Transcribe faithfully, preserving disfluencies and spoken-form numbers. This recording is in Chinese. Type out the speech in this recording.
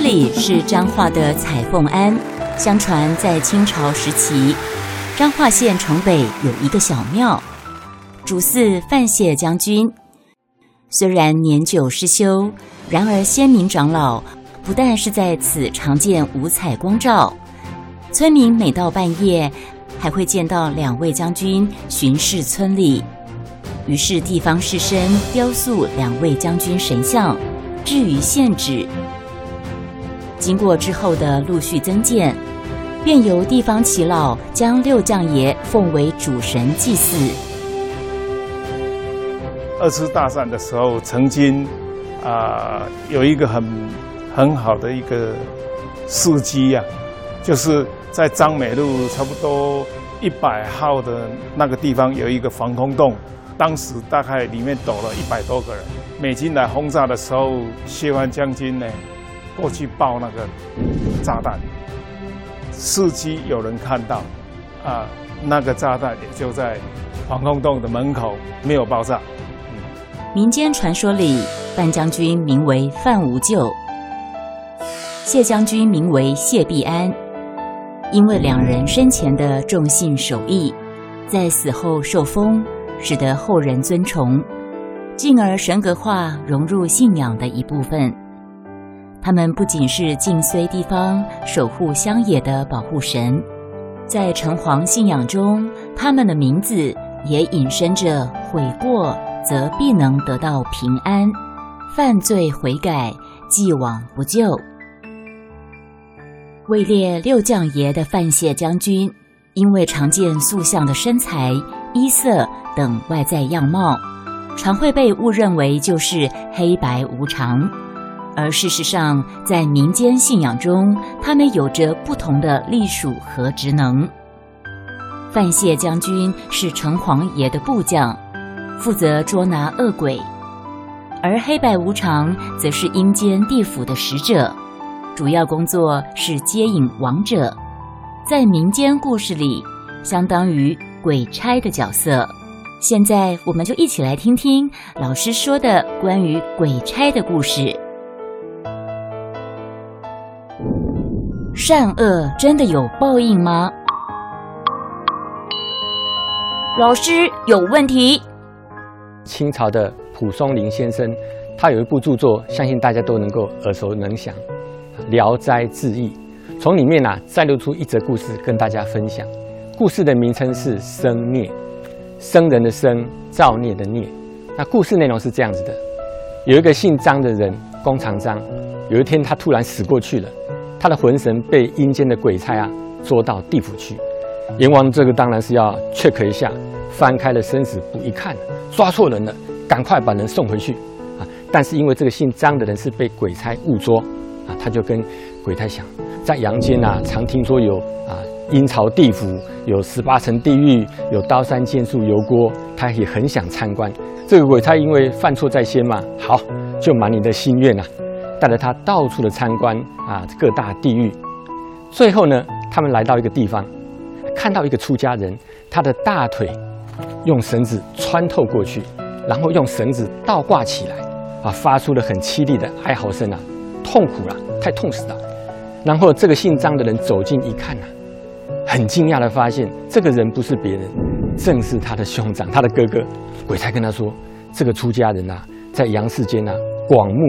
里是彰化的彩凤庵。相传在清朝时期，彰化县城北有一个小庙，主祀范谢将军。虽然年久失修，然而先民长老不但是在此常见五彩光照，村民每到半夜还会见到两位将军巡视村里。于是地方士绅雕塑两位将军神像，置于县址。经过之后的陆续增建，便由地方耆老将六将爷奉为主神祭祀。 二次大战的时候，曾经啊、呃、有一个很很好的一个事迹啊，就是在彰美路差不多一百号的那个地方有一个防空洞，当时大概里面躲了一百多个人。美军来轰炸的时候，谢万将军呢过去爆那个炸弹，伺机有人看到，啊，那个炸弹也就在防空洞的门口，没有爆炸。嗯、 民间传说里，范将军名为范无咎，谢将军名为谢必安，因为两人生前的重信守义，在死后受封，使得后人尊崇，进而神格化，融入信仰的一部分。他们不仅是晋绥地方守护乡野的保护神，在城隍信仰中，他们的名字也引申着悔过则必能得到平安，犯罪悔改，既往不咎。位列六将爷的范谢将军，因为常见塑像的身材、衣色等外在样貌，常会被误认为就是黑白无常。而事实上，在民间信仰中，他们有着不同的隶属和职能。范谢将军是城隍爷的部将，负责捉拿恶鬼；而黑白无常则是阴间地府的使者，主要工作是接引亡者，在民间故事里相当于鬼差的角色。现在我们就一起来听听老师说的关于鬼差的故事。善恶真的有报应吗？老师有问题。 清朝的蒲松龄先生，他有一部著作，相信大家都能够耳熟能详，《聊斋志异》。从里面啊摘录出一则故事跟大家分享。故事的名称是生孽，生人的生，造孽的孽。那故事内容是这样子的：有一个姓张的人，弓长张，有一天他突然死过去了。他的魂神被阴间的鬼差啊捉到地府去，阎王这个当然是要 check 一下，翻开了生死簿一看，抓错人了，赶快把人送回去啊！但是因为这个姓张的人是被鬼差误捉啊，他就跟鬼差想，在阳间啊，常听说有啊阴曹地府，有十八层地狱，有刀山剑树油锅，他也很想参观。这个鬼差因为犯错在先嘛，好，就满你的心愿啊。带着他到处的参观啊，各大地狱。最后呢，他们来到一个地方，看到一个出家人，他的大腿用绳子穿透过去，然后用绳子倒挂起来，啊，发出了很凄厉的哀嚎声啊，痛苦了，太痛死了。然后这个姓张的人走近一看啊，很惊讶的发现，这个人不是别人，正是他的兄长，他的哥哥。鬼差跟他说，这个出家人啊，在阳世间啊，广目